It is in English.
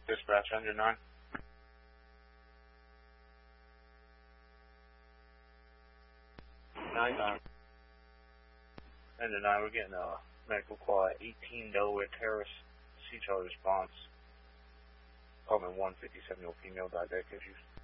Dispatch, engine 9. Engine 9, we're getting a medical call at 18 Delaware Terrace. C-Charlie response. Apartment 157, female diabetic issues.